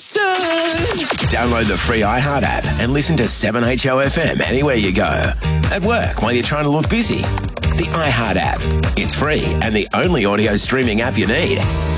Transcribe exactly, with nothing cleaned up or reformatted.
It's time. Download the free iHeart app and listen to seven H O F M anywhere you go. At work while you're trying to look busy. The iHeart app. It's free and the only audio streaming app you need.